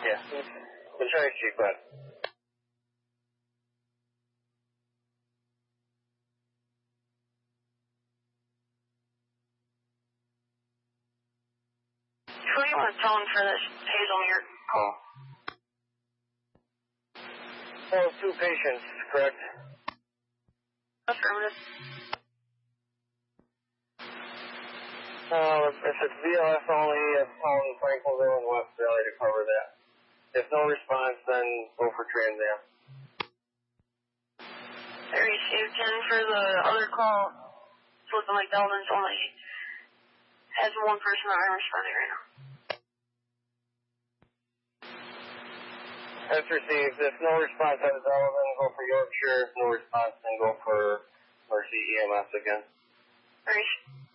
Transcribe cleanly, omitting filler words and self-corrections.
Yeah. We'll try to keep that. Who do you want to tell him for this Hazelmere call? Well, 2 patients, correct? Affirmative. If it's BLS only, it's calling Franklinville and West Valley to cover that. If no response, then go for Trans Am. I received 10 for the other call. It's looking like Delman's only has 1 person that I'm responding right now. That's received. If no response out of Delavan, go for Yorkshire. If no response, then go for Mercy EMS again. Right.